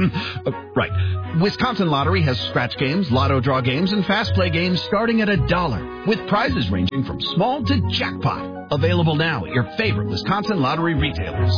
Right. Wisconsin Lottery has scratch games, lotto draw games, and fast play games starting at $1, with prizes ranging from small to jackpot. Available now at your favorite Wisconsin Lottery retailers.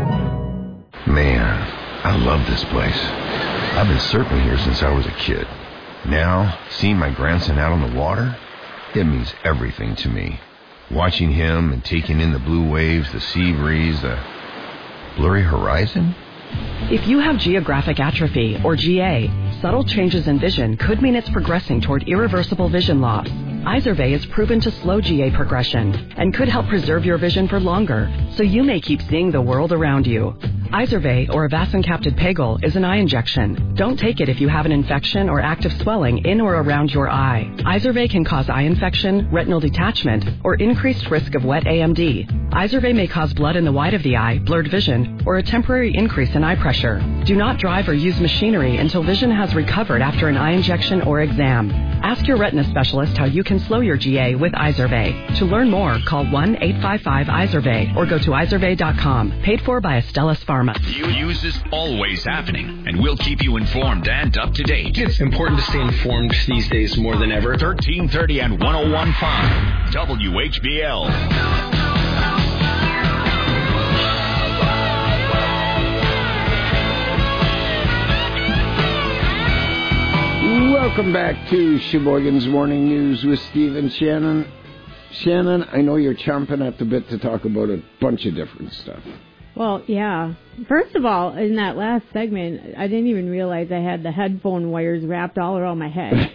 Man, I love this place. I've been surfing here since I was a kid. Now, seeing my grandson out on the water, it means everything to me. Watching him and taking in the blue waves, the sea breeze, the blurry horizon. If you have geographic atrophy, or GA, subtle changes in vision could mean it's progressing toward irreversible vision loss. Izervay is proven to slow GA progression and could help preserve your vision for longer, so you may keep seeing the world around you. Izervay, or avacincaptad pegol, is an eye injection. Don't take it if you have an infection or active swelling in or around your eye. Izervay can cause eye infection, retinal detachment, or increased risk of wet AMD. Izervay may cause blood in the white of the eye, blurred vision, or a temporary increase in eye pressure. Do not drive or use machinery until vision has recovered after an eye injection or exam. Ask your retina specialist how you can slow your GA with Izervay. To learn more, call 1-855-IZERVAY or go to izervay.com. Paid for by Astellas Pharma. News is always happening, and we'll keep you informed and up to date. It's important to stay informed these days more than ever. 1330 and 101.5 WHBL. Welcome back to Sheboygan's Morning News with Steve and Shannon. Shannon, I know you're chomping at the bit to talk about a bunch of different stuff. Well, yeah. First of all, in that last segment, I didn't even realize I had the headphone wires wrapped all around my head.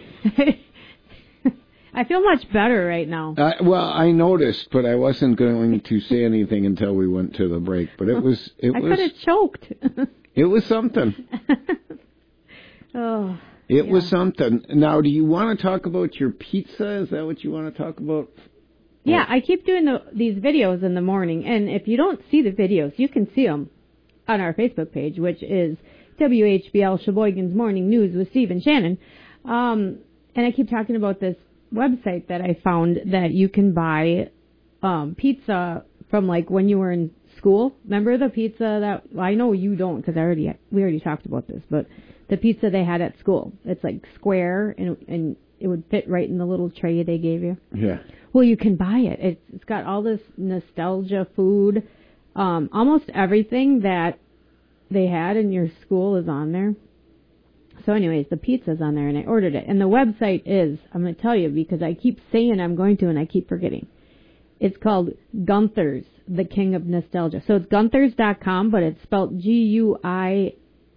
I feel much better right now. Well, I noticed, but I wasn't going to say anything until we went to the break. But I could have choked. It was something. It was something. Now, do you want to talk about your pizza? Is that what you want to talk about? Yeah, I keep doing these videos in the morning, and if you don't see the videos, you can see them on our Facebook page, which is WHBL Sheboygan's Morning News with Steve and Shannon. And I keep talking about this website that I found that you can buy pizza from, like, when you were in school. Remember the pizza that, well, I know you don't because we already talked about this, but the pizza they had at school. It's like square, and it would fit right in the little tray they gave you. Yeah. Well, you can buy it. It's got all this nostalgia food. Almost everything that they had in your school is on there. So anyways, the pizza's on there, and I ordered it. And the website is, I'm going to tell you because I keep saying I'm going to, and I keep forgetting. It's called Gunther's, the King of Nostalgia. So it's Gunthers.com, but it's spelled Guinthers.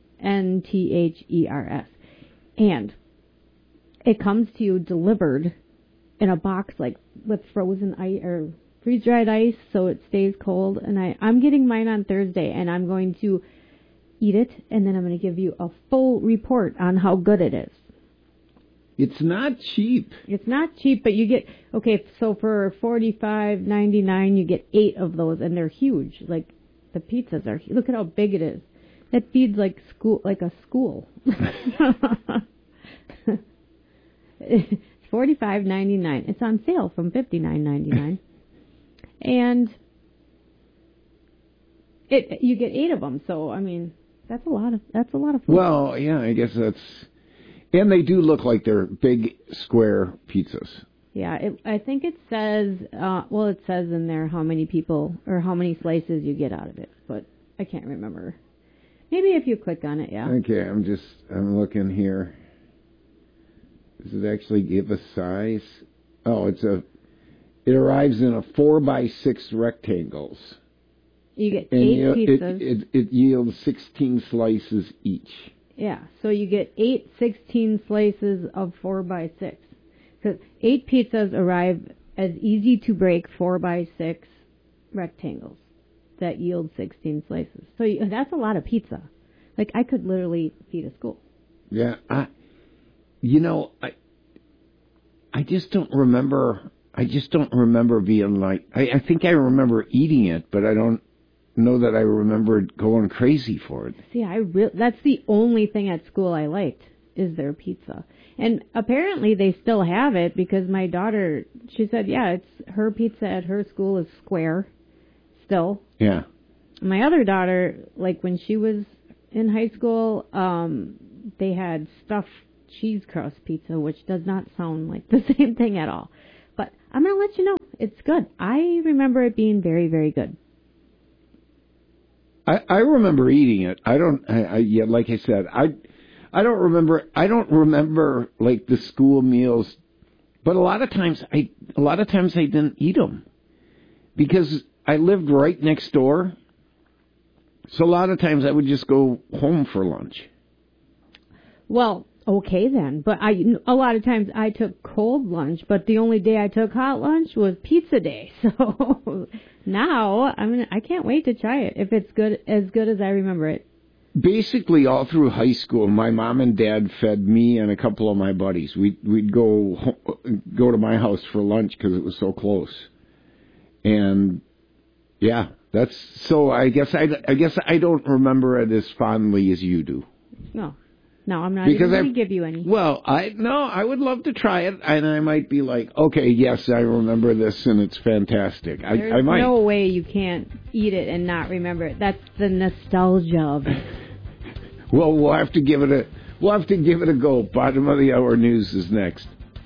And it comes to you delivered in a box, like with frozen ice or freeze-dried ice, so it stays cold. And I'm getting mine on Thursday, and I'm going to eat it, and then I'm going to give you a full report on how good it is. It's not cheap. It's not cheap, but you get, okay, so for $45.99, you get 8 of those, and they're huge. Like, the pizzas are, look at how big it is. It feeds like a school. It's $45.99. It's on sale from $59.99, and you get 8 of them. So I mean, that's a lot of food. Well, yeah, I guess that's, and they do look like they're big square pizzas. Yeah, I think it says, it says in there how many people or how many slices you get out of it, but I can't remember. Maybe if you click on it, yeah. Okay, I'm looking here. Does it actually give a size? Oh, it arrives in a 4x6 rectangles. You get 8 pizzas. It yields 16 slices each. Yeah, so you get 8 16 slices of 4x6. Because 8 pizzas arrive as easy to break 4x6 rectangles that yield 16 slices. So that's a lot of pizza. Like, I could literally feed a school. Yeah, I just don't remember. I just don't remember being like. I think I remember eating it, but I don't know that I remember going crazy for it. See, that's the only thing at school I liked is their pizza. And apparently they still have it because my daughter, she said, yeah, it's her pizza at her school is square still. Yeah. My other daughter, like when she was in high school, they had stuffed cheese crust pizza, which does not sound like the same thing at all. But I'm going to let you know, it's good. I remember it being very, very good. I remember eating it. Yeah, like I said, I don't remember like the school meals, but a lot of times I didn't eat them because I lived right next door. So a lot of times I would just go home for lunch. Well, okay then, but a lot of times I took cold lunch, but the only day I took hot lunch was pizza day. So now I can't wait to try it if it's as good as I remember it. Basically, all through high school, my mom and dad fed me and a couple of my buddies. We'd go to my house for lunch because it was so close, and yeah, that's so. I guess I don't remember it as fondly as you do. No, I'm not even going to give you any. Well, I would love to try it, and I might be like, okay, yes, I remember this, and it's fantastic. I might. No way you can't eat it and not remember it. That's the nostalgia of it. Well, we'll have to give it a go. Bottom of the hour news is next.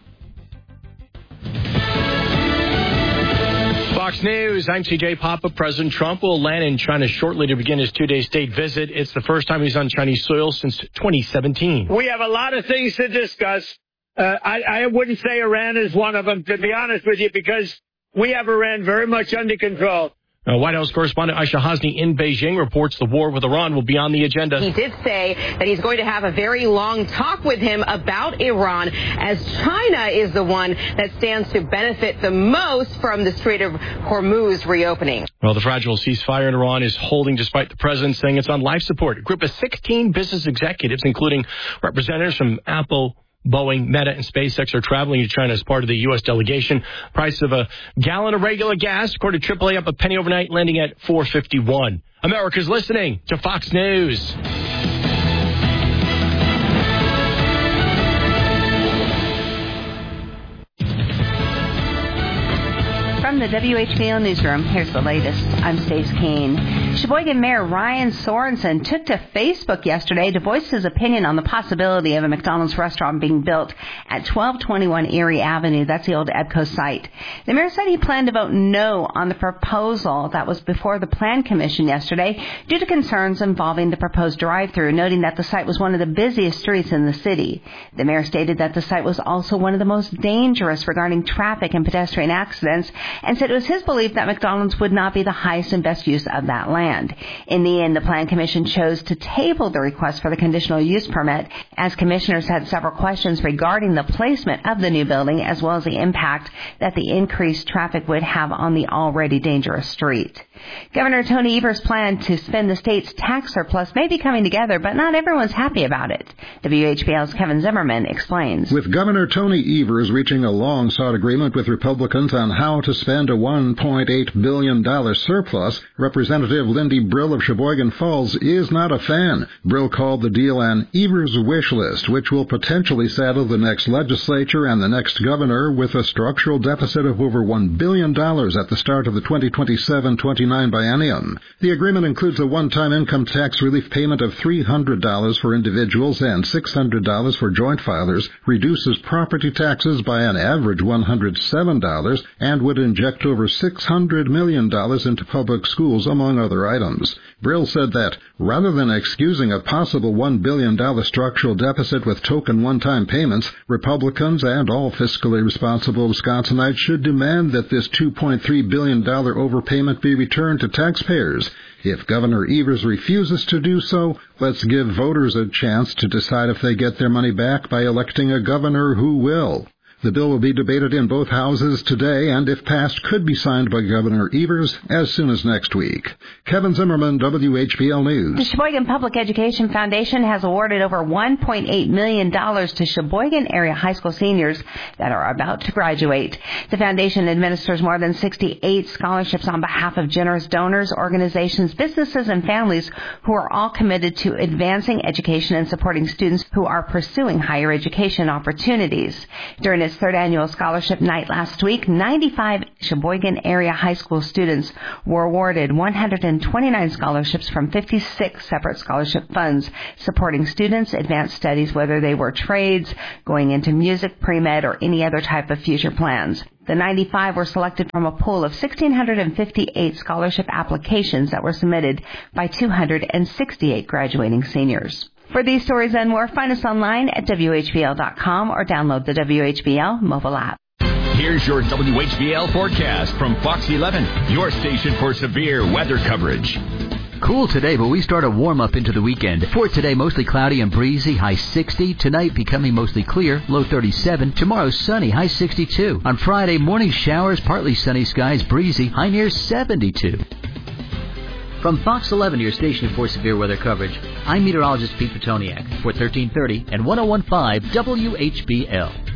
Fox News, I'm CJ Papa. President Trump will land in China shortly to begin his 2-day state visit. It's the first time he's on Chinese soil since 2017. We have a lot of things to discuss. I wouldn't say Iran is one of them, to be honest with you, because we have Iran very much under control. White House correspondent Aisha Hasni in Beijing reports the war with Iran will be on the agenda. He did say that he's going to have a very long talk with him about Iran, as China is the one that stands to benefit the most from the Strait of Hormuz reopening. Well, the fragile ceasefire in Iran is holding despite the president saying it's on life support. A group of 16 business executives, including representatives from Apple, Boeing, Meta, and SpaceX are traveling to China as part of the U.S. delegation. Price of a gallon of regular gas, according to AAA, up a penny overnight, landing at $4.51. America's listening to Fox News. From the WHBL Newsroom, here's the latest. I'm Stace Kane. Sheboygan Mayor Ryan Sorensen took to Facebook yesterday to voice his opinion on the possibility of a McDonald's restaurant being built at 1221 Erie Avenue. That's the old EBCO site. The mayor said he planned to vote no on the proposal that was before the Plan Commission yesterday due to concerns involving the proposed drive-thru, noting that the site was one of the busiest streets in the city. The mayor stated that the site was also one of the most dangerous regarding traffic and pedestrian accidents, and said it was his belief that McDonald's would not be the highest and best use of that land. In the end, the Plan Commission chose to table the request for the conditional use permit, as commissioners had several questions regarding the placement of the new building, as well as the impact that the increased traffic would have on the already dangerous street. Governor Tony Evers' plan to spend the state's tax surplus may be coming together, but not everyone's happy about it. WHBL's Kevin Zimmerman explains. With Governor Tony Evers reaching a long-sought agreement with Republicans on how to spend a $1.8 billion surplus, Representative Lindy Brill of Sheboygan Falls is not a fan. Brill called the deal an Evers wish list, which will potentially saddle the next legislature and the next governor with a structural deficit of over $1 billion at the start of the 2027-29 biennium. The agreement includes a one-time income tax relief payment of $300 for individuals and $600 for joint filers, reduces property taxes by an average $107, and would inject over $600 million into public schools, among other items. Brill said that, rather than excusing a possible $1 billion structural deficit with token one-time payments, Republicans and all fiscally responsible Wisconsinites should demand that this $2.3 billion overpayment be returned to taxpayers. If Governor Evers refuses to do so, let's give voters a chance to decide if they get their money back by electing a governor who will. The bill will be debated in both houses today and, if passed, could be signed by Governor Evers as soon as next week. Kevin Zimmerman, WHBL News. The Sheboygan Public Education Foundation has awarded over $1.8 million to Sheboygan area high school seniors that are about to graduate. The foundation administers more than 68 scholarships on behalf of generous donors, organizations, businesses, and families who are all committed to advancing education and supporting students who are pursuing higher education opportunities. During its third annual scholarship night last week, 95 Sheboygan area high school students were awarded 129 scholarships from 56 separate scholarship funds supporting students' advanced studies, whether they were trades, going into music, pre-med, or any other type of future plans. The 95 were selected from a pool of 1,658 scholarship applications that were submitted by 268 graduating seniors. For these stories and more, find us online at WHBL.com or download the WHBL mobile app. Here's your WHBL forecast from Fox 11, your station for severe weather coverage. Cool today, but we start a warm-up into the weekend. For today, mostly cloudy and breezy, high 60. Tonight, becoming mostly clear, low 37. Tomorrow, sunny, high 62. On Friday, morning showers, partly sunny skies, breezy, high near 72. From Fox 11, your station for severe weather coverage, I'm meteorologist Pete Petoniak for 1330 and 101.5 WHBL.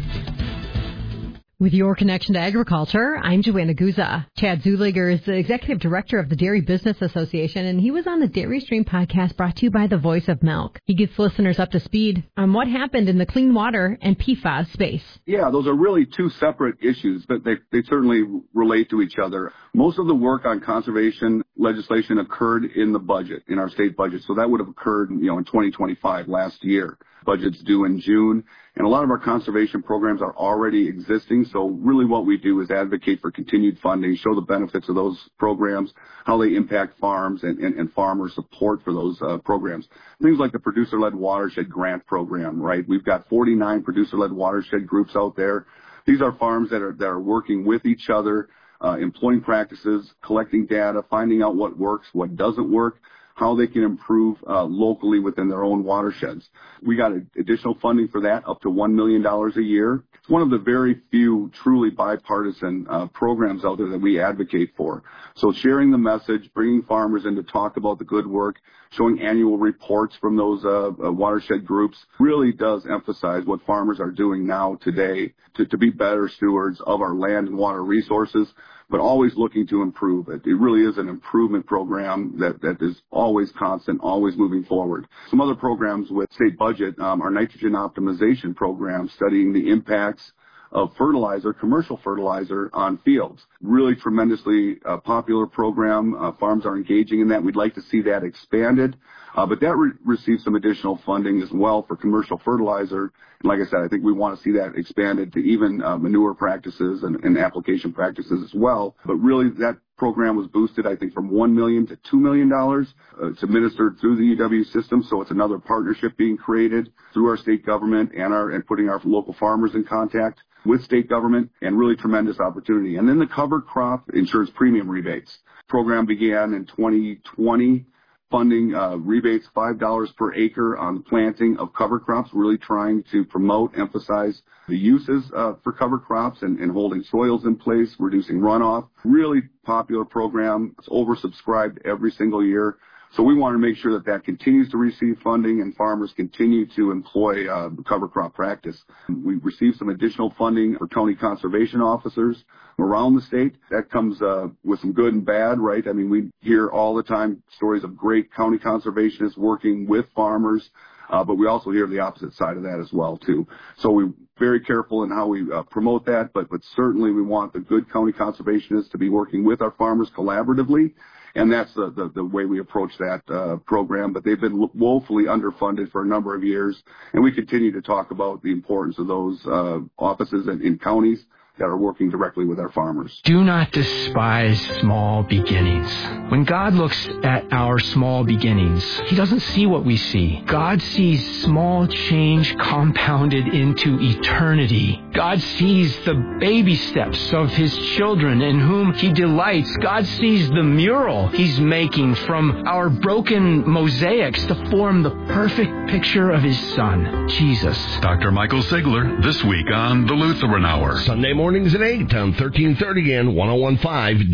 With your connection to agriculture, I'm Joanna Guza. Chad Zuliger is the executive director of the Dairy Business Association, and he was on the Dairy Stream podcast brought to you by the Voice of Milk. He gets listeners up to speed on what happened in the clean water and PFAS space. Yeah, those are really two separate issues, but they certainly relate to each other. Most of the work on conservation legislation occurred in the budget, in our state budget, so that would have occurred, in 2025, last year. Budget's due in June, and a lot of our conservation programs are already existing, so really what we do is advocate for continued funding, show the benefits of those programs, how they impact farms and farmer support for those programs. Things like the Producer-Led Watershed Grant Program, right? We've got 49 producer-led watershed groups out there. These are farms that are working with each other, employing practices, collecting data, finding out what works, what doesn't work, how they can improve locally within their own watersheds. We got additional funding for that, up to $1 million a year. It's one of the very few truly bipartisan programs out there that we advocate for. So sharing the message, bringing farmers in to talk about the good work, showing annual reports from those watershed groups really does emphasize what farmers are doing now today to be better stewards of our land and water resources, but always looking to improve it. It really is an improvement program that is always constant, always moving forward. Some other programs with state budget, our nitrogen optimization program, studying the impacts of fertilizer, commercial fertilizer, on fields. Really tremendously popular program. Farms are engaging in that. We'd like to see that expanded. But that receives some additional funding as well for commercial fertilizer. And like I said, I think we want to see that expanded to even manure practices and application practices as well. But really, that program was boosted, I think, from $1 million to $2 million. It's administered through the UW system, so it's another partnership being created through our state government and putting our local farmers in contact with state government, and really tremendous opportunity. And then the cover crop insurance premium rebates program began in 2020. Funding rebates $5 per acre on the planting of cover crops, really trying to promote, emphasize the uses for cover crops and holding soils in place, reducing runoff. Really popular program. It's oversubscribed every single year. So we want to make sure that continues to receive funding and farmers continue to employ cover crop practice. We've received some additional funding for county conservation officers around the state. That comes with some good and bad, right? I mean, we hear all the time stories of great county conservationists working with farmers, but we also hear the opposite side of that as well, too. So we're very careful in how we promote that, but certainly we want the good county conservationists to be working with our farmers collaboratively. And that's the way we approach that program. But they've been woefully underfunded for a number of years. And we continue to talk about the importance of those offices in counties that are working directly with our farmers. Do not despise small beginnings. When God looks at our small beginnings, He doesn't see what we see. God sees small change compounded into eternity. God sees the baby steps of His children in whom He delights. God sees the mural He's making from our broken mosaics to form the perfect picture of His Son, Jesus. Dr. Michael Sigler, this week on The Lutheran Hour. Sunday mornings at 8 on 1330 and 101.5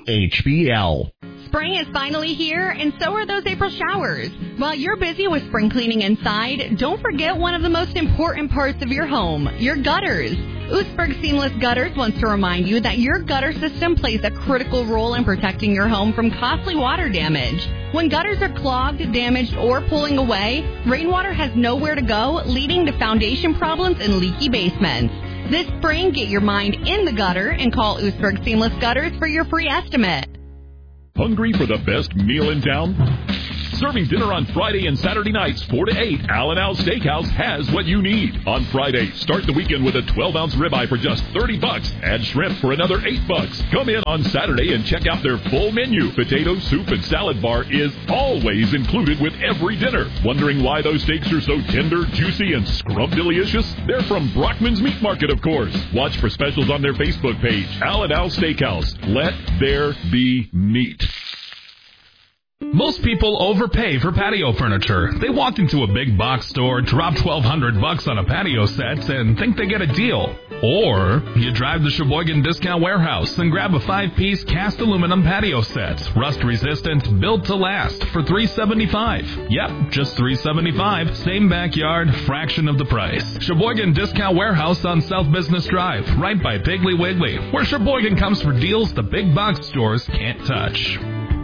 WHBL. Spring is finally here, and so are those April showers. While you're busy with spring cleaning inside, don't forget one of the most important parts of your home, your gutters. Oostburg Seamless Gutters wants to remind you that your gutter system plays a critical role in protecting your home from costly water damage. When gutters are clogged, damaged, or pulling away, rainwater has nowhere to go, leading to foundation problems and leaky basements. This spring, get your mind in the gutter and call Oostburg Seamless Gutters for your free estimate. Hungry for the best meal in town? Serving dinner on Friday and Saturday nights, 4 to 8, Al & Al Steakhouse has what you need. On Friday, start the weekend with a 12-ounce ribeye for just $30. Add shrimp for another $8. Come in on Saturday and check out their full menu. Potato, soup, and salad bar is always included with every dinner. Wondering why those steaks are so tender, juicy, and scrumptious? They're from Brockman's Meat Market, of course. Watch for specials on their Facebook page, Al & Al Steakhouse. Let there be meat. Most people overpay for patio furniture. They walk into a big box store, drop $1,200 on a patio set, and think they get a deal. Or you drive to Sheboygan Discount Warehouse and grab a 5-piece cast aluminum patio set, rust-resistant, built to last, for $375. Yep, just $375. Same backyard, fraction of the price. Sheboygan Discount Warehouse on South Business Drive, right by Piggly Wiggly, where Sheboygan comes for deals the big box stores can't touch.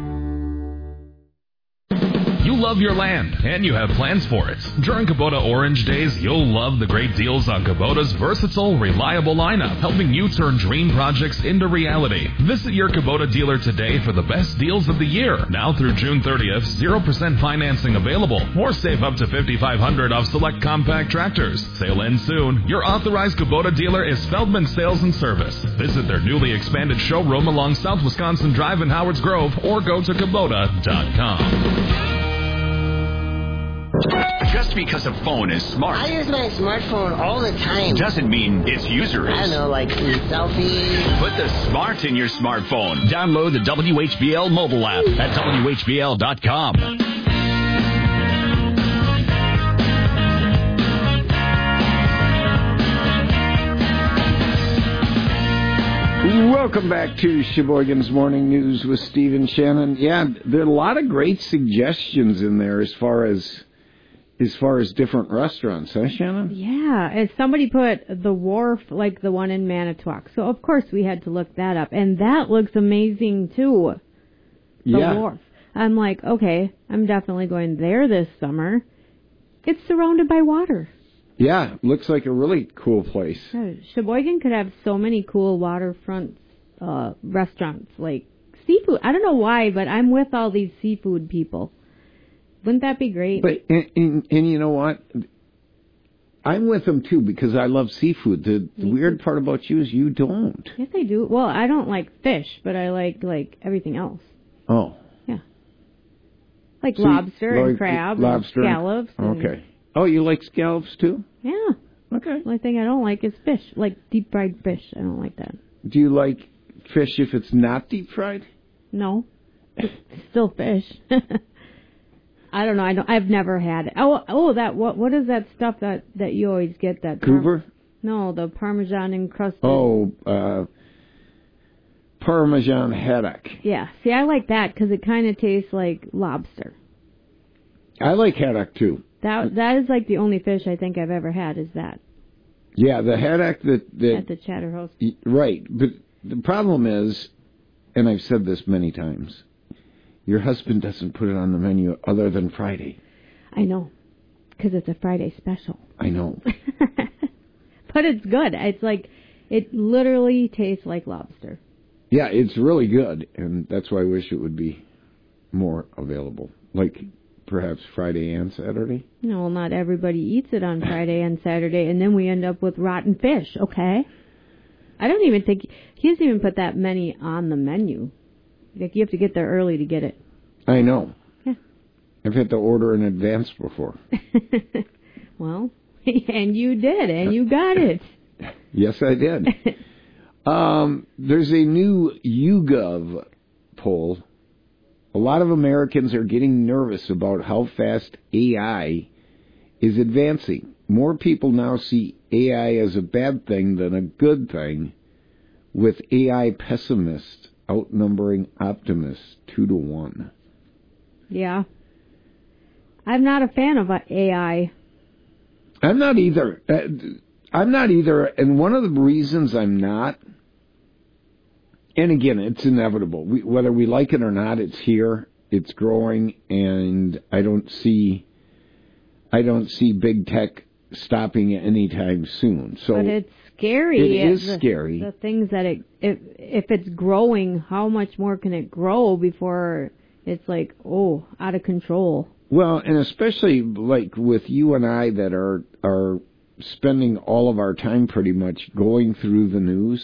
You love your land, and you have plans for it. During Kubota Orange Days, you'll love the great deals on Kubota's versatile, reliable lineup, helping you turn dream projects into reality. Visit your Kubota dealer today for the best deals of the year. Now through June 30th, 0% financing available, or save up to $5,500 off select compact tractors. Sale ends soon. Your authorized Kubota dealer is Feldman Sales and Service. Visit their newly expanded showroom along South Wisconsin Drive in Howards Grove, or go to Kubota.com. Just because a phone is smart, I use my smartphone all the time, doesn't mean its user is. I don't know, like selfies. Put the smart in your smartphone. Download the WHBL mobile app at WHBL.com. Welcome back to Sheboygan's Morning News with Stephen Shannon. Yeah, there are a lot of great suggestions in there as far as different restaurants, huh, Shannon? Yeah, and somebody put the Wharf, like the one in Manitowoc. So, of course, we had to look that up. And that looks amazing, too. The Wharf. I'm like, okay, I'm definitely going there this summer. It's surrounded by water. Yeah, looks like a really cool place. Sheboygan could have so many cool waterfront restaurants, like seafood. I don't know why, but I'm with all these seafood people. Wouldn't that be great? But and you know what? I'm with them too because I love seafood. The weird part about you is you don't. Yes, I do. Well, I don't like fish, but I like everything else. Oh. Yeah. Like lobster and crab and scallops. Okay. Oh, you like scallops too? Yeah. Okay. The only thing I don't like is fish, like deep fried fish. I don't like that. Do you like fish if it's not deep fried? No. It's still fish. I don't know. I've never had it. What is that stuff that you always get? That Coover? No, the Parmesan encrusted. Oh, Parmesan haddock. Yeah. See, I like that because it kind of tastes like lobster. I like haddock too. That is like the only fish I think I've ever had is that. Yeah, the haddock that at the Chatterhouse. Right, but the problem is, and I've said this many times, your husband doesn't put it on the menu other than Friday. I know, because it's a Friday special. I know. But it's good. It's like, it literally tastes like lobster. Yeah, it's really good, and that's why I wish it would be more available. Like perhaps Friday and Saturday? No, not everybody eats it on Friday and Saturday, and then we end up with rotten fish, okay? I don't even think... He doesn't even put that many on the menu. Like, you have to get there early to get it. I know. Yeah. I've had to order in advance before. Well, and you did, and you got it. Yes, I did. There's a new YouGov poll. A lot of Americans are getting nervous about how fast AI is advancing. More people now see AI as a bad thing than a good thing, with AI pessimists outnumbering optimists 2-1. Yeah. I'm not a fan of AI. I'm not either. And one of the reasons I'm not, and again, it's inevitable. Whether we like it or not, it's here, it's growing, and I don't see big tech stopping anytime soon. So but it's scary. It is scary. The things that if it's growing, how much more can it grow before it's like, out of control? Well, and especially like with you and I that are spending all of our time pretty much going through the news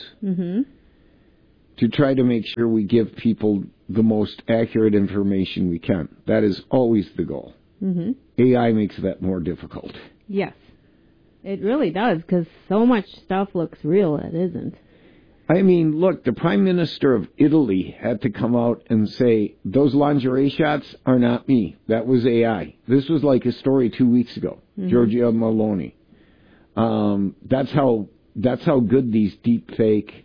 to try to make sure we give people the most accurate information we can. That is always the goal. AI makes that more difficult. Yes, it really does, because so much stuff looks real that isn't. I mean, look, the Prime Minister of Italy had to come out and say, those lingerie shots are not me. That was AI. This was like a story 2 weeks ago. Giorgia Meloni. That's how good these deep fake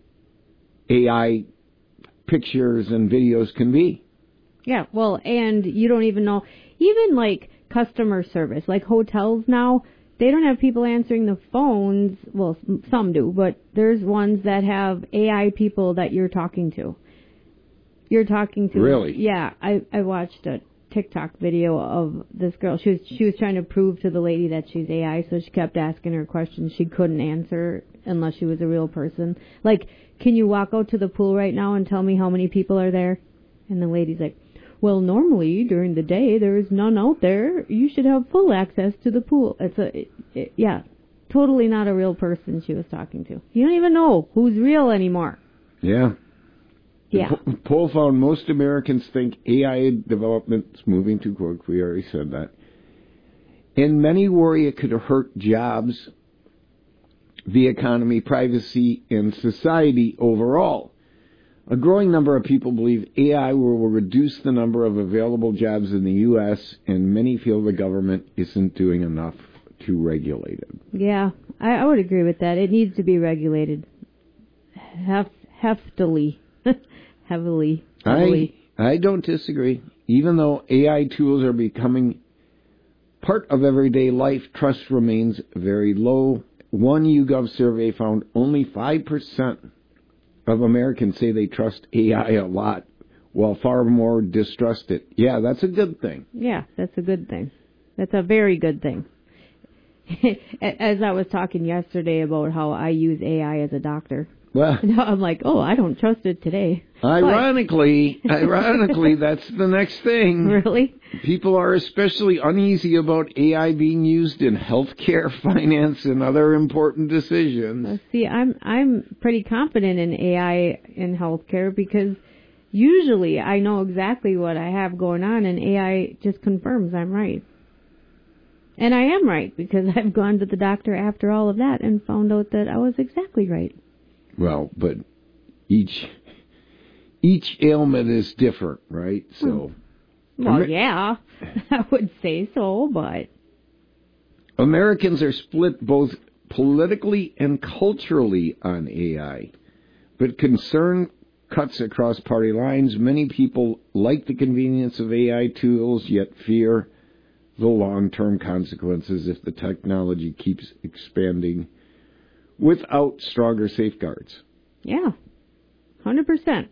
AI pictures and videos can be. Yeah, well, and you don't even know, even like customer service, like hotels now, they don't have people answering the phones. Well, some do, but there's ones that have AI people that you're talking to. Really? Yeah, I watched a TikTok video of this girl. She was trying to prove to the lady that she's AI, so she kept asking her questions she couldn't answer unless she was a real person. Like, can you walk out to the pool right now and tell me how many people are there? And the lady's like, well, normally during the day there is none out there. You should have full access to the pool. Yeah, totally not a real person she was talking to. You don't even know who's real anymore. Yeah. Yeah. The poll found most Americans think AI development is moving too quick. We already said that. And many worry it could hurt jobs, the economy, privacy, and society overall. A growing number of people believe AI will reduce the number of available jobs in the U.S., and many feel the government isn't doing enough to regulate it. Yeah, I would agree with that. It needs to be regulated heavily. I don't disagree. Even though AI tools are becoming part of everyday life, trust remains very low. One YouGov survey found only 5% of Americans say they trust AI a lot, while far more distrust it. Yeah, that's a good thing. Yeah, that's a good thing. That's a very good thing. As I was talking yesterday about how I use AI as a doctor. Well, I'm like, I don't trust it today. Ironically, that's the next thing. Really? People are especially uneasy about AI being used in healthcare, finance, and other important decisions. See, I'm pretty confident in AI in healthcare because usually I know exactly what I have going on, and AI just confirms I'm right. And I am right because I've gone to the doctor after all of that and found out that I was exactly right. Well, but each ailment is different, right? So, well, yeah, I would say so, but Americans are split both politically and culturally on AI, but concern cuts across party lines. Many people like the convenience of AI tools, yet fear the long-term consequences if the technology keeps expanding without stronger safeguards. Yeah, 100%.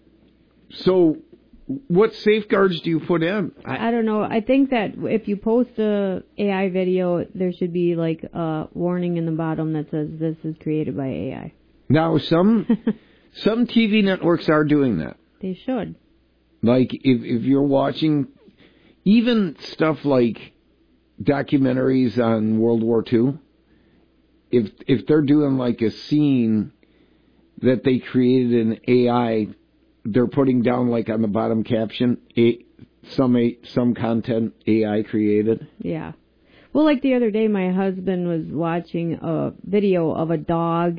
So, what safeguards do you put in? I don't know. I think that if you post a AI video, there should be like a warning in the bottom that says this is created by AI. Now, some TV networks are doing that. They should. Like, if you're watching even stuff like documentaries on World War II, if they're doing like a scene that they created in AI, they're putting down like on the bottom caption, some content AI created. Yeah. Well, like the other day, my husband was watching a video of a dog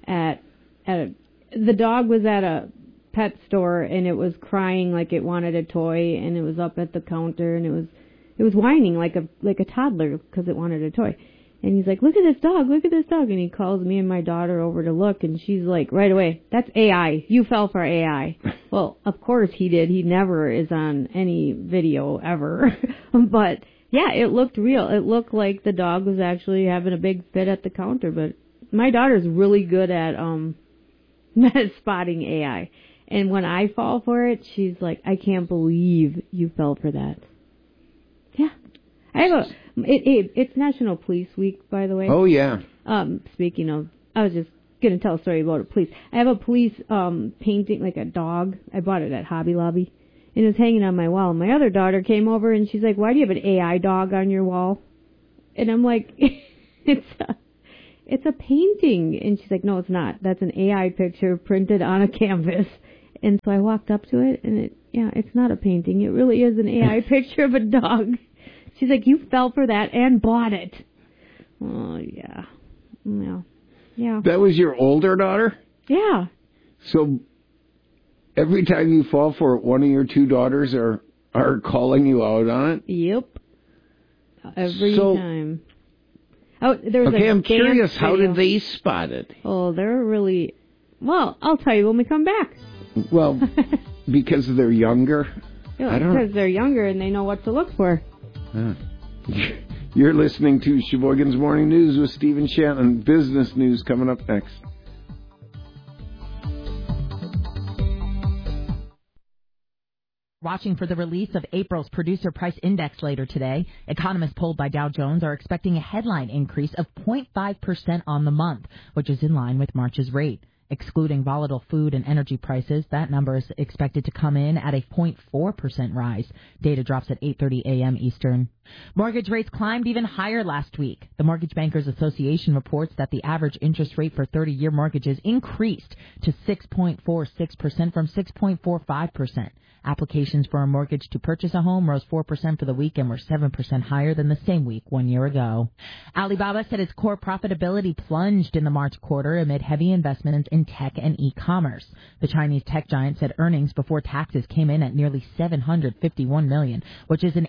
the dog was at a pet store and it was crying like it wanted a toy, and it was up at the counter and it was whining like a toddler because it wanted a toy. And he's like, look at this dog, and he calls me and my daughter over to look, and she's like, right away, that's AI, you fell for AI. Well, of course he did. He never is on any video ever. But yeah, it looked real. It looked like the dog was actually having a big fit at the counter. But my daughter's really good at spotting AI. And when I fall for it, she's like, I can't believe you fell for that. Yeah. It's National Police Week, by the way. Oh, yeah. Speaking of, I was just going to tell a story about a police. I have a police painting, like a dog. I bought it at Hobby Lobby. And it was hanging on my wall. My other daughter came over and she's like, "Why do you have an AI dog on your wall?" And I'm like, it's a painting. And she's like, "No, it's not. That's an AI picture printed on a canvas." And so I walked up to it and it's not a painting. It really is an AI picture of a dog. She's like, "You fell for that and bought it." Oh, yeah. Yeah. That was your older daughter? Yeah. So every time you fall for it, one of your two daughters are calling you out on it? Yep. Every time. Oh, there was I'm curious, how did they spot it? Oh, they're really... Well, I'll tell you when we come back. Well, because they're younger? Yeah, because they're younger and they know what to look for. You're listening to Sheboygan's Morning News with Stephen Shannon. Business news coming up next. Watching for the release of April's Producer Price Index later today, economists polled by Dow Jones are expecting a headline increase of 0.5% on the month, which is in line with March's rate. Excluding volatile food and energy prices, that number is expected to come in at a 0.4% rise. Data drops at 8:30 a.m. Eastern. Mortgage rates climbed even higher last week. The Mortgage Bankers Association reports that the average interest rate for 30-year mortgages increased to 6.46% from 6.45%. Applications for a mortgage to purchase a home rose 4% for the week and were 7% higher than the same week 1 year ago. Alibaba said its core profitability plunged in the March quarter amid heavy investments in tech and e-commerce. The Chinese tech giant said earnings before taxes came in at nearly $751 million, which is an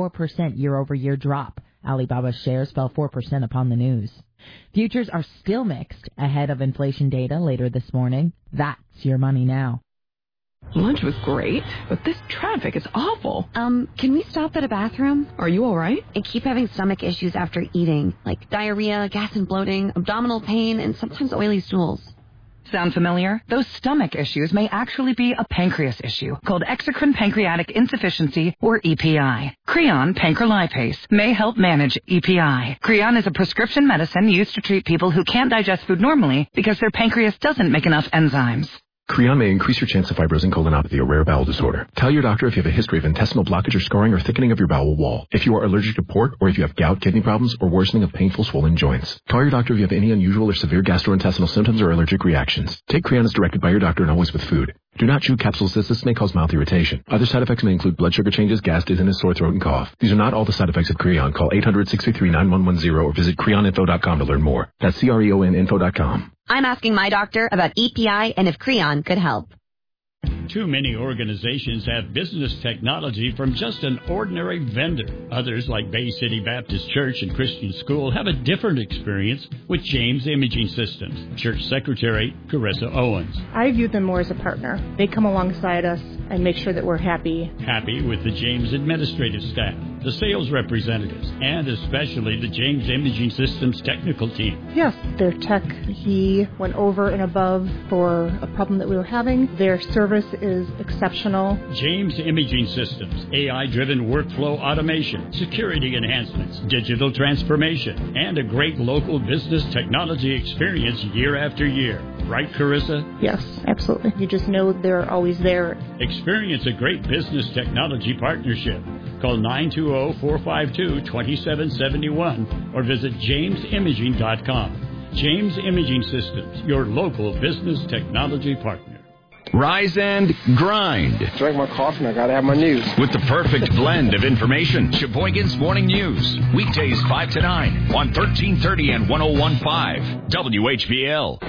84% year-over-year drop. Alibaba's shares fell 4% upon the news. Futures are still mixed ahead of inflation data later this morning. That's your money now. Lunch was great, but this traffic is awful. Can we stop at a bathroom? Are you all right? I keep having stomach issues after eating, like diarrhea, gas and bloating, abdominal pain, and sometimes oily stools. Sound familiar? Those stomach issues may actually be a pancreas issue called exocrine pancreatic insufficiency, or EPI. Creon pancrelipase may help manage EPI. Creon is a prescription medicine used to treat people who can't digest food normally because their pancreas doesn't make enough enzymes. Creon may increase your chance of fibrosing colonopathy, a rare bowel disorder. Tell your doctor if you have a history of intestinal blockage or scarring or thickening of your bowel wall, if you are allergic to pork, or if you have gout, kidney problems, or worsening of painful swollen joints. Call your doctor if you have any unusual or severe gastrointestinal symptoms or allergic reactions. Take Creon as directed by your doctor and always with food. Do not chew capsules as this may cause mouth irritation. Other side effects may include blood sugar changes, gas, dizziness, sore throat, and cough. These are not all the side effects of Creon. Call 800-633-9110 or visit creoninfo.com to learn more. That's CREONinfo.com. I'm asking my doctor about EPI and if Creon could help. Too many organizations have business technology from just an ordinary vendor. Others, like Bay City Baptist Church and Christian School, have a different experience with James Imaging Systems. Church Secretary Carissa Owens. I view them more as a partner. They come alongside us and make sure that we're happy. Happy with the James administrative staff, the sales representatives, and especially the James Imaging Systems technical team. Yes, their tech, he went over and above for a problem that we were having. Their service is exceptional. James Imaging Systems, AI-driven workflow automation, security enhancements, digital transformation, and a great local business technology experience year after year. Right, Carissa? Yes, absolutely. You just know they're always there. Experience a great business technology partnership. Call 920-452-2771 or visit jamesimaging.com. James Imaging Systems, your local business technology partner. Rise and grind. Drink my coffee and I gotta have my news. With the perfect blend of information. Sheboygan's Morning News. Weekdays 5 to 9 on 1330 and 101.5 WHBL.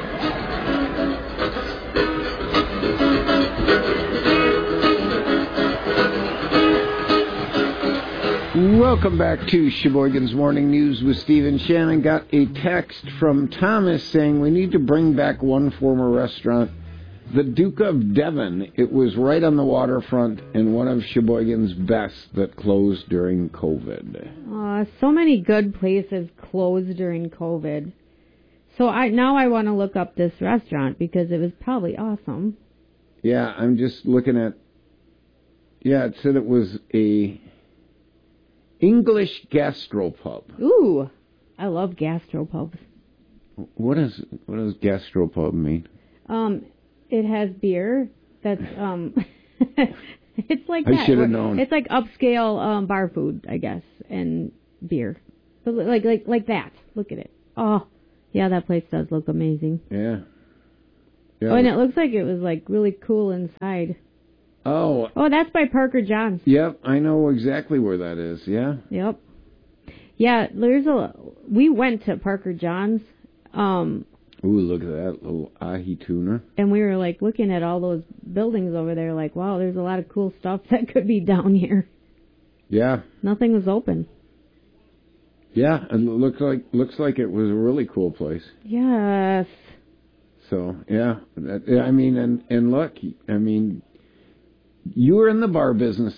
Welcome back to Sheboygan's Morning News with Stephen Shannon. Got a text from Thomas saying we need to bring back one former restaurant, the Duke of Devon. It was right on the waterfront and one of Sheboygan's best that closed during COVID. So many good places closed during COVID. So I want to look up this restaurant because it was probably awesome. Yeah, I'm just looking at... Yeah, it said it was a English Gastropub. Ooh, I love gastropubs. What does gastropub mean? It has beer. That's it's like I that. should have known. It's like upscale bar food, I guess, and beer. So like that. Look at it. Oh, yeah, that place does look amazing. Yeah. Oh, and it looks like it was like really cool inside. Oh, that's by Parker John's. Yep, I know exactly where that is. Yeah. Yep. Yeah, we went to Parker John's. Ooh, look at that little ahi tuna. And we were like looking at all those buildings over there, like, wow, there's a lot of cool stuff that could be down here. Yeah. Nothing was open. Yeah, and looks like it was a really cool place. Yes. So yeah, I mean, and look, I mean, you were in the bar business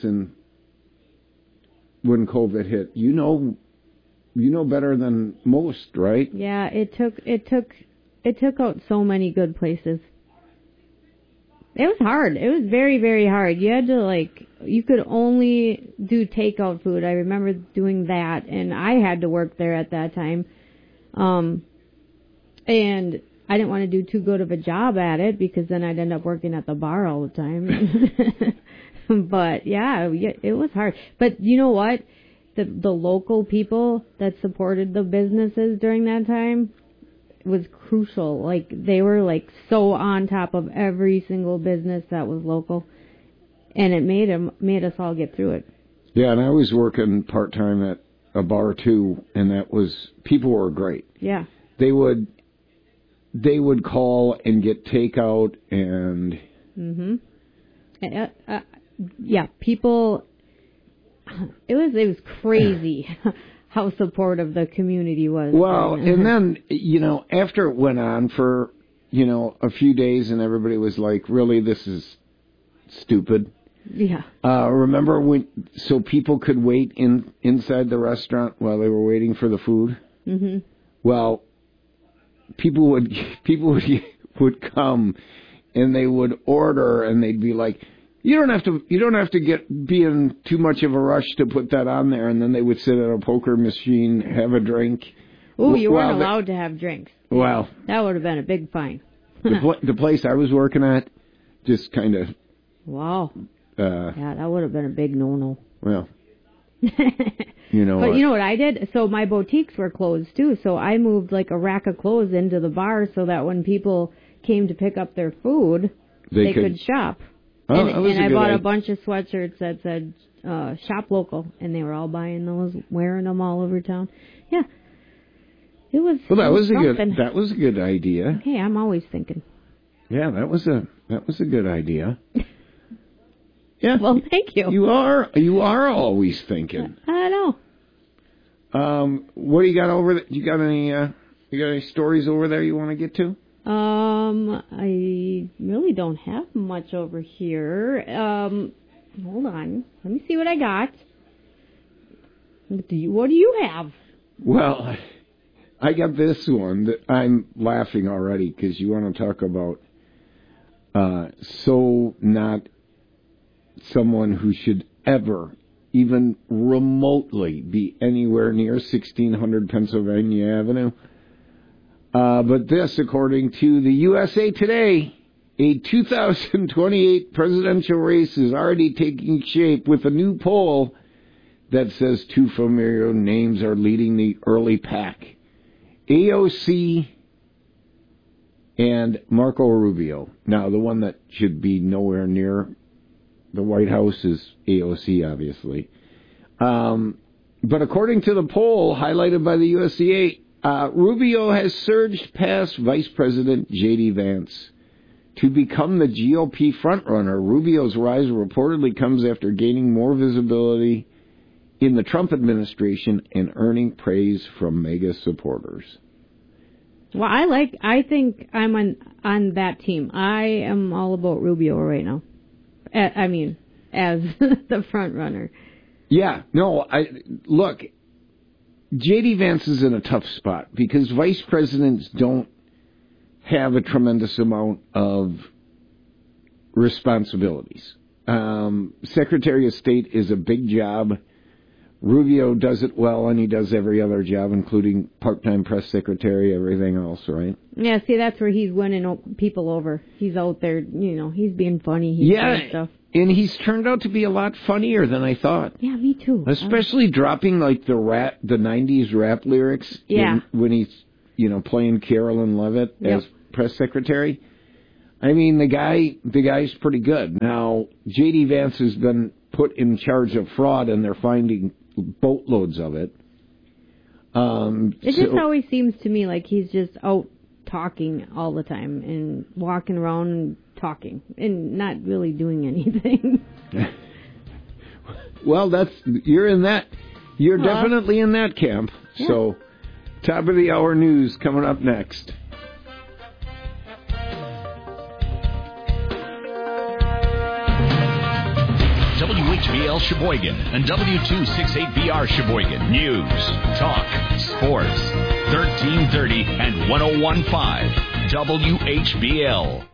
when COVID hit. You know better than most, right? Yeah, it took out so many good places. It was hard. It was very, very hard. You had to you could only do takeout food. I remember doing that, and I had to work there at that time. And I didn't want to do too good of a job at it because then I'd end up working at the bar all the time. But yeah, it was hard. But you know what? The local people that supported the businesses during that time was crucial. Like, they were so on top of every single business that was local, and it made us all get through it. Yeah, and I was working part-time at a bar too, and people were great. Yeah. They would call and get takeout and yeah, people, it was crazy how supportive the community was. Well, and then, after it went on for, a few days and everybody was like, really, this is stupid. Yeah. Remember so people could wait inside the restaurant while they were waiting for the food? Mm-hmm. Well, people would come and they would order and they'd be like, you don't have to be in too much of a rush to put that on there, and then they would sit at a poker machine, have a drink. Ooh, you weren't allowed to have drinks. Well, that would have been a big fine. The place I was working at just kind of. Wow. Yeah, that would have been a big no-no. Well. But you know what I did? So my boutiques were closed too, so I moved a rack of clothes into the bar so that when people came to pick up their food, they could shop. Oh, and I bought a bunch of sweatshirts that said shop local, and they were all buying those, wearing them all over town. Yeah. It was. Well, that was a good idea. Hey, I'm always thinking. Yeah, that was a good idea. Yeah. Well, thank you. You are always thinking. I know. What do you got over there? You got any stories over there you want to get to? I really don't have much over here. Hold on. Let me see what I got. What do you have? Well, I got this one that I'm laughing already because you want to talk about so not someone who should ever even remotely be anywhere near 1600 Pennsylvania Avenue. But this, according to the USA Today, a 2028 presidential race is already taking shape with a new poll that says two familiar names are leading the early pack. AOC and Marco Rubio. Now, the one that should be nowhere near the White House is AOC, obviously. But according to the poll highlighted by the USA, Rubio has surged past Vice President J.D. Vance to become the GOP frontrunner. Rubio's rise reportedly comes after gaining more visibility in the Trump administration and earning praise from MAGA supporters. Well, I think I'm on that team. I am all about Rubio right now. I mean, as the frontrunner. Yeah, no, look, J.D. Vance is in a tough spot because vice presidents don't have a tremendous amount of responsibilities. Secretary of State is a big job. Rubio does it well, and he does every other job, including part-time press secretary, everything else, right? Yeah, see, that's where he's winning people over. He's out there, he's being funny. He's doing stuff. And he's turned out to be a lot funnier than I thought. Yeah, me too. Especially dropping, like, the 90s rap lyrics when he's, playing Carolyn Levitt as press secretary. I mean, the guy's pretty good. Now, J.D. Vance has been put in charge of fraud, and they're finding boatloads of it. It just always seems to me like he's just out talking all the time and walking around and talking and not really doing anything. Well, you're definitely in that camp. Yeah. So, top of the hour news coming up next. WHBL Sheboygan and W268BR Sheboygan. News, talk, sports. 1330 and 101.5 WHBL.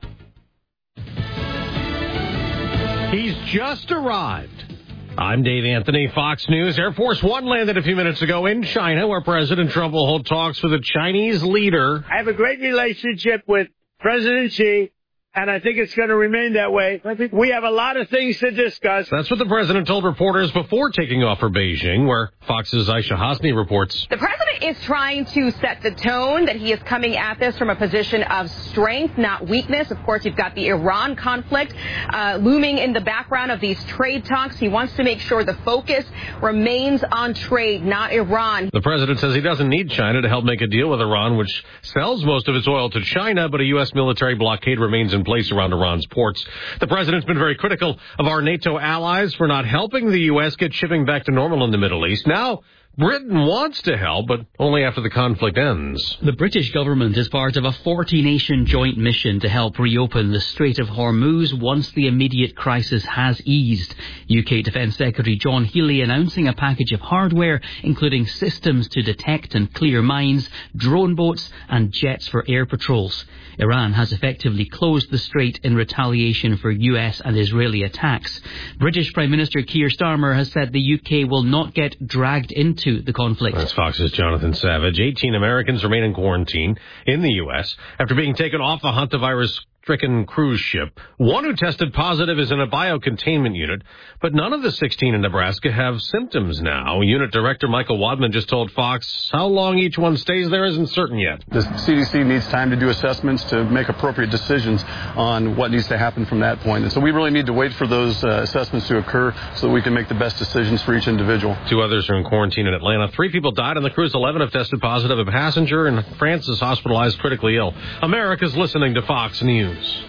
He's just arrived. I'm Dave Anthony, Fox News. Air Force One landed a few minutes ago in China, where President Trump will hold talks with the Chinese leader. I have a great relationship with President Xi, and I think it's going to remain that way. I think we have a lot of things to discuss. That's what the president told reporters before taking off for Beijing, where Fox's Aisha Hasni reports. The president is trying to set the tone that he is coming at this from a position of strength, not weakness. Of course, you've got the Iran conflict looming in the background of these trade talks. He wants to make sure the focus remains on trade, not Iran. The president says he doesn't need China to help make a deal with Iran, which sells most of its oil to China, but a U.S. military blockade remains in place around Iran's ports. The president's been very critical of our NATO allies for not helping the U.S. get shipping back to normal in the Middle East. Now, Britain wants to help, but only after the conflict ends. The British government is part of a 40-nation joint mission to help reopen the Strait of Hormuz once the immediate crisis has eased. UK Defence Secretary John Healey announcing a package of hardware, including systems to detect and clear mines, drone boats and jets for air patrols. Iran has effectively closed the strait in retaliation for US and Israeli attacks. British Prime Minister Keir Starmer has said the UK will not get dragged into the conflict. That's Fox's Jonathan Savage. 18 Americans remain in quarantine in the U.S. after being taken off the hantavirus-stricken cruise ship. One who tested positive is in a biocontainment unit, but none of the 16 in Nebraska have symptoms now. Unit Director Michael Wadman just told Fox how long each one stays there isn't certain yet. The CDC needs time to do assessments to make appropriate decisions on what needs to happen from that point. And so we really need to wait for those assessments to occur so that we can make the best decisions for each individual. 2 others are in quarantine in Atlanta. 3 people died on the cruise. 11 have tested positive. A passenger in France is hospitalized critically ill. America's listening to Fox News.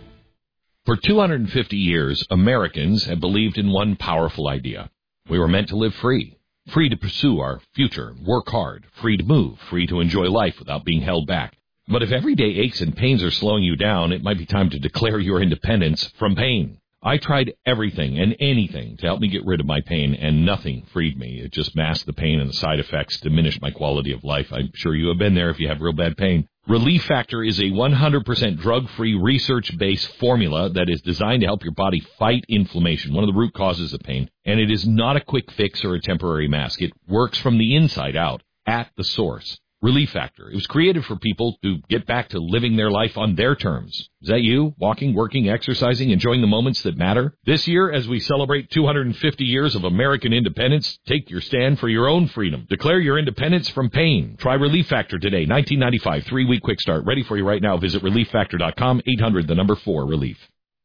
For 250 years, Americans have believed in one powerful idea. We were meant to live free. Free to pursue our future, work hard, free to move, free to enjoy life without being held back. But if everyday aches and pains are slowing you down, it might be time to declare your independence from pain. I tried everything and anything to help me get rid of my pain, and nothing freed me. It just masked the pain, and the side effects diminished my quality of life. I'm sure you have been there if you have real bad pain. Relief Factor is a 100% drug-free, research-based formula that is designed to help your body fight inflammation, one of the root causes of pain. And it is not a quick fix or a temporary mask. It works from the inside out, at the source. Relief Factor. It was created for people to get back to living their life on their terms. Is that you? Walking, working, exercising, enjoying the moments that matter? This year, as we celebrate 250 years of American independence, take your stand for your own freedom. Declare your independence from pain. Try Relief Factor today. 1995, 3-week quick start. Ready for you right now. Visit ReliefFactor.com, 800-4-RELIEF.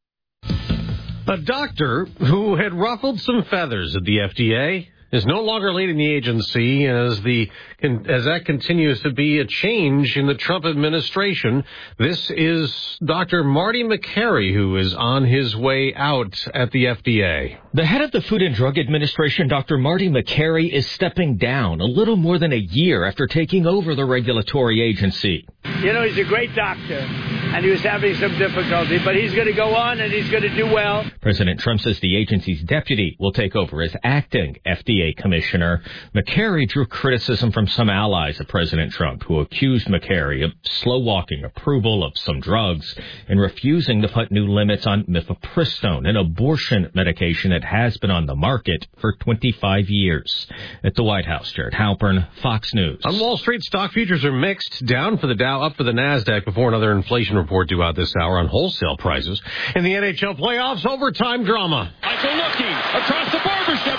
A doctor who had ruffled some feathers at the FDA is no longer leading the agency as that continues to be a change in the Trump administration. This is Dr. Marty Makary, who is on his way out at the FDA. The head of the Food and Drug Administration, Dr. Marty Makary, is stepping down a little more than a year after taking over the regulatory agency. You know, he's a great doctor. and he was having some difficulty. But he's going to go on, and he's going to do well. President Trump says the agency's deputy will take over as acting FDA commissioner. McCary drew criticism from some allies of President Trump, who accused McCary of slow-walking approval of some drugs and refusing to put new limits on mifepristone, an abortion medication that has been on the market for 25 years. At the White House, Jared Halpern, Fox News. On Wall Street, stock futures are mixed. Down for the Dow, up for the NASDAQ before another inflation report due out this hour on wholesale prices. In the NHL playoffs, overtime drama. Michael looking across the barbershop.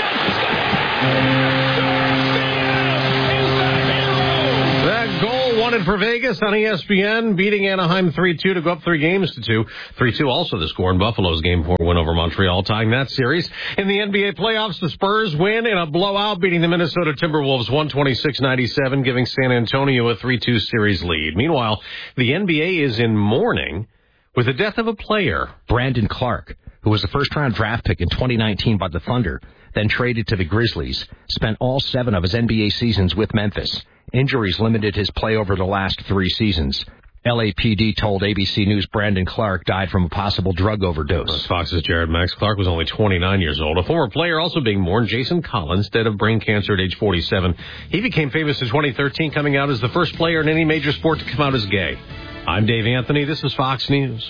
That goal wanted for Vegas on ESPN, beating Anaheim 3-2 to go up 3 games to 2. 3-2 also the score in Buffalo's Game 4 win over Montreal, tying that series. In the NBA playoffs, the Spurs win in a blowout, beating the Minnesota Timberwolves 126-97, giving San Antonio a 3-2 series lead. Meanwhile, the NBA is in mourning with the death of a player. Brandon Clark, who was the first-round draft pick in 2019 by the Thunder, then traded to the Grizzlies, spent all 7 of his NBA seasons with Memphis. Injuries limited his play over the last 3 seasons. LAPD told ABC News Brandon Clark died from a possible drug overdose. That's Fox's Jared Max. Clark was only 29 years old. A former player also being mourned, Jason Collins, dead of brain cancer at age 47. He became famous in 2013, coming out as the first player in any major sport to come out as gay. I'm Dave Anthony. This is Fox News.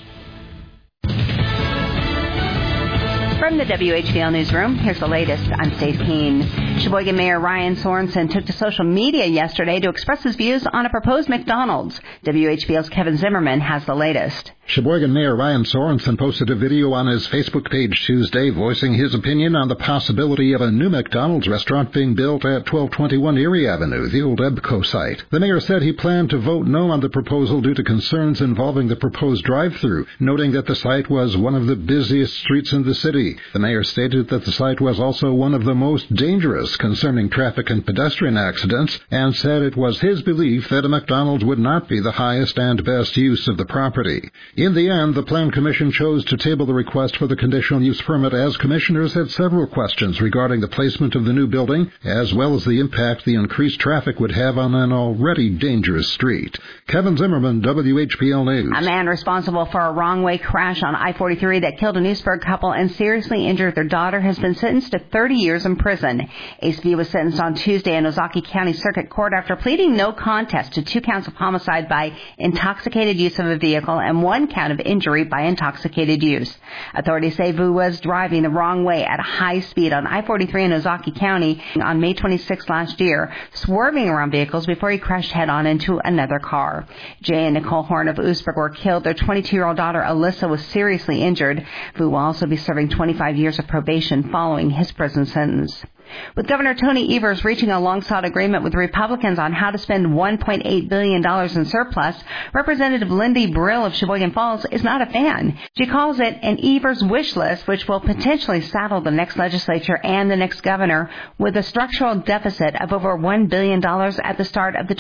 From the WHBL Newsroom, here's the latest. I'm Stacey Keene. Sheboygan Mayor Ryan Sorensen took to social media yesterday to express his views on a proposed McDonald's. WHBL's Kevin Zimmerman has the latest. Sheboygan Mayor Ryan Sorensen posted a video on his Facebook page Tuesday voicing his opinion on the possibility of a new McDonald's restaurant being built at 1221 Erie Avenue, the old EBCO site. The mayor said he planned to vote no on the proposal due to concerns involving the proposed drive-through, noting that the site was one of the busiest streets in the city. The mayor stated that the site was also one of the most dangerous concerning traffic and pedestrian accidents, and said it was his belief that a McDonald's would not be the highest and best use of the property. In the end, the Plan Commission chose to table the request for the conditional use permit as commissioners had several questions regarding the placement of the new building, as well as the impact the increased traffic would have on an already dangerous street. Kevin Zimmerman, WHBL News. A man responsible for a wrong-way crash on I-43 that killed a Newsburg couple and seriously injured their daughter has been sentenced to 30 years in prison. Ace V was sentenced on Tuesday in Ozaukee County Circuit Court after pleading no contest to 2 counts of homicide by intoxicated use of a vehicle and 1 count of injury by intoxicated use. Authorities say Vu was driving the wrong way at a high speed on I-43 in Ozaukee County on May 26 last year, swerving around vehicles before he crashed head-on into another car. Jay and Nicole Horn of Oostburg were killed. Their 22-year-old daughter, Alyssa, was seriously injured. Vu will also be serving 25 years of probation following his prison sentence. With Governor Tony Evers reaching a long-sought agreement with Republicans on how to spend $1.8 billion in surplus, Representative Lindy Brill of Sheboygan Falls is not a fan. She calls it an Evers wish list, which will potentially saddle the next legislature and the next governor with a structural deficit of over $1 billion at the start of the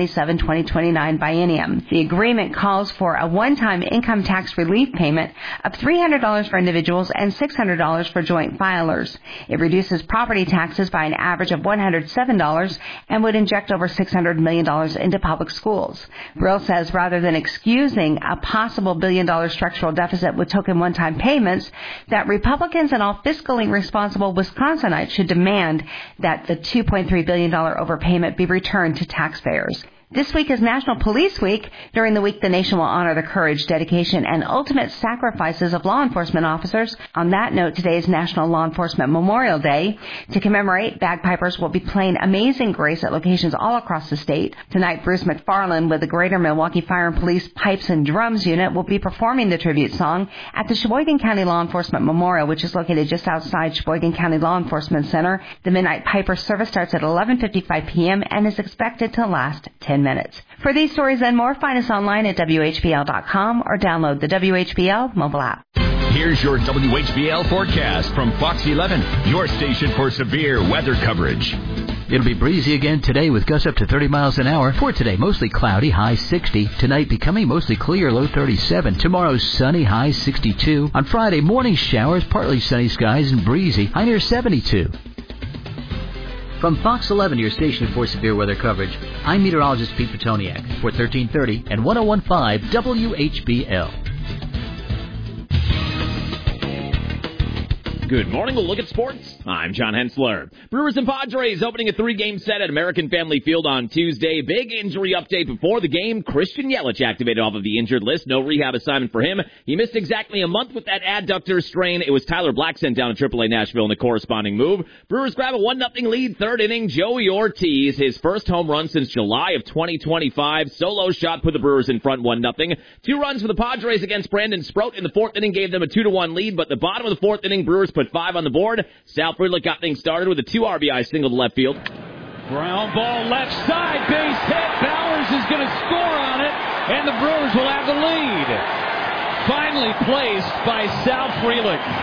2027-2029 biennium. The agreement calls for a one-time income tax relief payment of $300 for individuals and $600 for joint filers. It reduces property taxes by an average of $107 and would inject over $600 million into public schools. Brill says rather than excusing a possible billion-dollar structural deficit with token one-time payments, that Republicans and all fiscally responsible Wisconsinites should demand that the $2.3 billion overpayment be returned to taxpayers. This week is National Police Week. During the week, the nation will honor the courage, dedication, and ultimate sacrifices of law enforcement officers. On that note, today is National Law Enforcement Memorial Day. To commemorate, bagpipers will be playing Amazing Grace at locations all across the state. Tonight, Bruce McFarland with the Greater Milwaukee Fire and Police Pipes and Drums Unit will be performing the tribute song at the Sheboygan County Law Enforcement Memorial, which is located just outside Sheboygan County Law Enforcement Center. The Midnight Piper service starts at 11:55 p.m. and is expected to last 10 minutes. For these stories and more, find us online at WHBL.com or download the WHBL mobile app. Here's your WHBL forecast from Fox 11, your station for severe weather coverage. It'll be breezy again today with gusts up to 30 miles an hour. For today, mostly cloudy, high 60. Tonight, becoming mostly clear, low 37. Tomorrow, sunny, high 62. On Friday, morning showers, partly sunny skies and breezy, high near 72. From Fox 11, your station for severe weather coverage, I'm meteorologist Pete Petoniak for 1330 and 1015 WHBL. Good morning. We'll look at sports. I'm John Hensler. Brewers and Padres opening a 3-game set at American Family Field on Tuesday. Big injury update before the game. Christian Yelich activated off of the injured list. No rehab assignment for him. He missed exactly a month with that adductor strain. It was Tyler Black sent down to AAA Nashville in the corresponding move. Brewers grab a 1-0 lead, third inning. Joey Ortiz, his first home run since July of 2025. Solo shot put the Brewers in front 1-0. 2 runs for the Padres against Brandon Sproat in the 4th inning gave them a 2-1 lead, but the bottom of the 4th inning, Brewers put 5 on the board. Sal Frelick got things started with a 2 RBI single to left field. Ground ball left side, base hit. Bowers is going to score on it, and the Brewers will have the lead. Finally placed by Sal Frelick.